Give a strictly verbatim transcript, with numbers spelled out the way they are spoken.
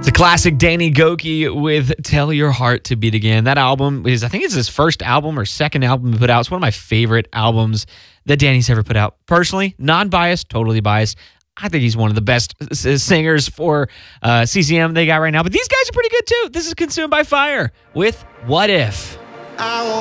It's a classic Danny Gokey with Tell Your Heart to Beat Again. That album is, I think it's his first album or second album he put out. It's one of my favorite albums that Danny's ever put out. Personally, non-biased, totally biased. I think he's one of the best singers for uh, C C M they got right now. But these guys are pretty good too. This is Consumed by Fire with What If. I